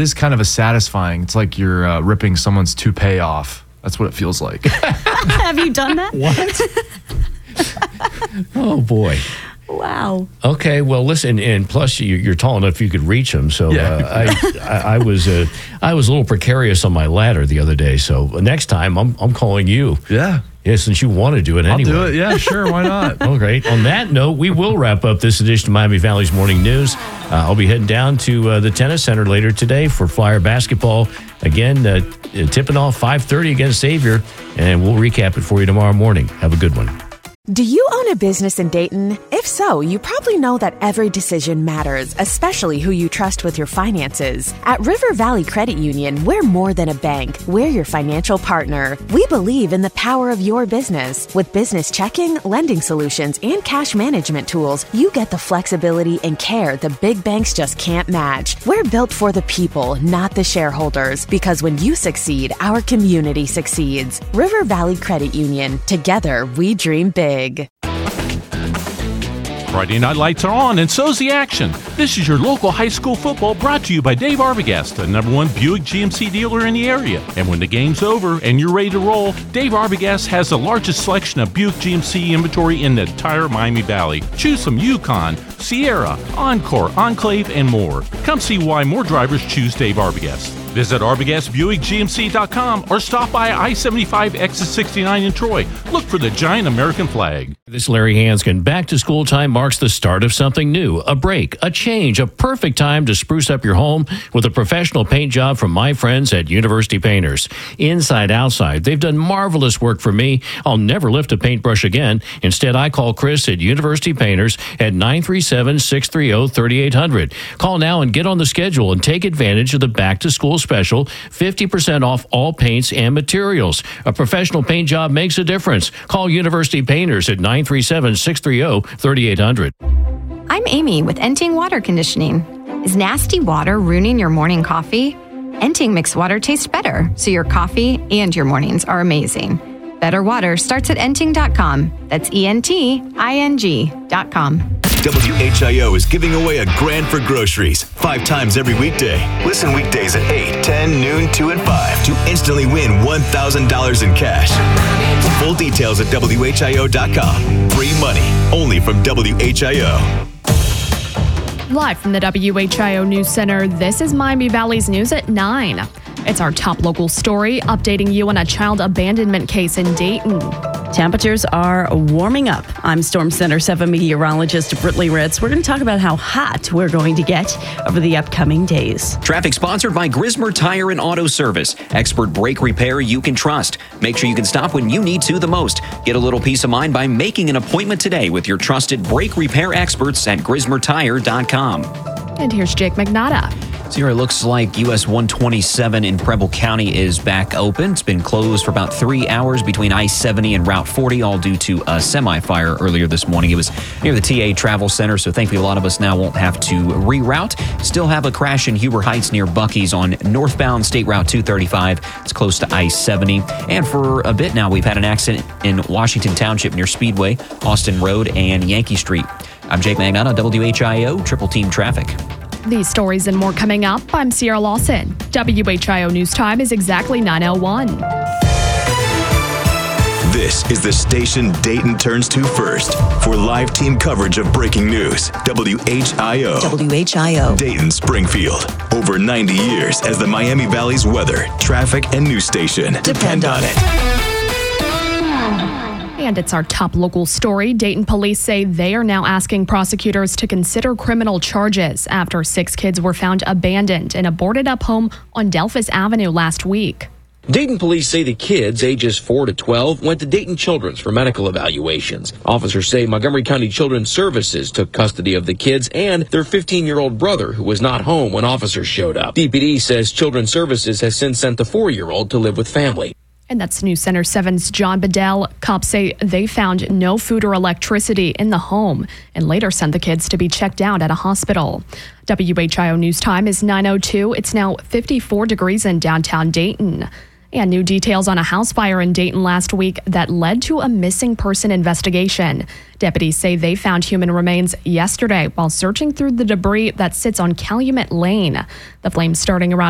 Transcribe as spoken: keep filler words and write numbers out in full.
it is kind of a satisfying. It's like you're uh, ripping someone's toupee off. That's what it feels like. Have you done that? What? Oh, boy. Wow. Okay, well, listen, and plus you, you're tall enough you could reach them. So Yeah. uh, I, I, I was uh, I was a little precarious on my ladder the other day. So next time I'm I'm calling you. Yeah. Yeah, since you want to do it anyway. I'll do it. Yeah, sure. Why not? All right. On that note, we will wrap up this edition of Miami Valley's Morning News. Uh, I'll be heading down to uh, the Tennis Center later today for Flyer basketball. Again, uh, tipping off five thirty against Xavier, and we'll recap it for you tomorrow morning. Have a good one. Do you own a business in Dayton? If so, you probably know that every decision matters, especially who you trust with your finances. At River Valley Credit Union, we're more than a bank. We're your financial partner. We believe in the power of your business. With business checking, lending solutions, and cash management tools, you get the flexibility and care the big banks just can't match. We're built for the people, not the shareholders, because when you succeed, our community succeeds. River Valley Credit Union. Together, we dream big. Friday night lights are on, and so's the action. This is your local high school football brought to you by Dave Arbogast, the number one Buick G M C dealer in the area. And when the game's over and you're ready to roll, Dave Arbogast has the largest selection of Buick G M C inventory in the entire Miami Valley. Choose from Yukon, Sierra, Encore, Enclave, and more. Come see why more drivers choose Dave Arbogast. Visit Arbogast Buick G M C dot com or stop by I seventy-five exit sixty-nine in Troy. Look for the giant American flag. This is Larry Hanskin. Back to school time marks the start of something new, a break, a change, a perfect time to spruce up your home with a professional paint job from my friends at University Painters. Inside, outside, they've done marvelous work for me. I'll never lift a paintbrush again. Instead, I call Chris at University Painters at nine three seven, six three zero, three eight zero zero. Call now and get on the schedule and take advantage of the back-to-school special, fifty percent off all paints and materials. A professional paint job makes a difference. Call University Painters at nine three seven, six three zero, three eight zero zero. I'm Amy with Enting Water Conditioning. Is nasty water ruining your morning coffee? Enting makes water taste better, so your coffee and your mornings are amazing. Better water starts at enting dot com. That's E N T I N G dot com. W H I O is giving away a grand for groceries five times every weekday. Listen weekdays at eight, ten, noon, two, and five to instantly win one thousand dollars in cash. Full details at W H I O dot com. Free money only from W H I O. Live from the W H I O News Center, this is Miami Valley's News at nine. It's our top local story, updating you on a child abandonment case in Dayton. Temperatures are warming up. I'm Storm Center seven meteorologist Brittany Ritz. We're going to talk about how hot we're going to get over the upcoming days. Traffic sponsored by Grismer Tire and Auto Service. Expert brake repair you can trust. Make sure you can stop when you need to the most. Get a little peace of mind by making an appointment today with your trusted brake repair experts at grismer tire dot com. And here's Jake McNada. So here it looks like U S one twenty-seven in Preble County is back open. It's been closed for about three hours between I seventy and Route forty, all due to a semi-fire earlier this morning. It was near the T A Travel Center, so thankfully a lot of us now won't have to reroute. Still have a crash in Huber Heights near Buc-ee's on northbound State Route two thirty-five. It's close to I seventy. And for a bit now, we've had an accident in Washington Township near Speedway, Austin Road, and Yankee Street. I'm Jake Magnata, W H I O, Triple Team Traffic. These stories and more coming up. I'm Sierra Lawson. W H I O News Time is exactly nine oh one. This is the station Dayton turns to first for live team coverage of breaking news. W H I O. W H I O. Dayton, Springfield. Over ninety years as the Miami Valley's weather, traffic, and news station. Depend on it. And it's our top local story. Dayton police say they are now asking prosecutors to consider criminal charges after six kids were found abandoned in a boarded-up home on Delphus Avenue last week. Dayton police say the kids, ages four to twelve, went to Dayton Children's for medical evaluations. Officers say Montgomery County Children's Services took custody of the kids and their fifteen-year-old brother, who was not home when officers showed up. D P D says Children's Services has since sent the four-year-old to live with family. And that's News Center seven's John Bedell. Cops say they found no food or electricity in the home and later sent the kids to be checked out at a hospital. W H I O News Time is nine oh two. It's now fifty-four degrees in downtown Dayton. And new details on a house fire in Dayton last week that led to a missing person investigation. Deputies say they found human remains yesterday while searching through the debris that sits on Calumet Lane. The flames starting around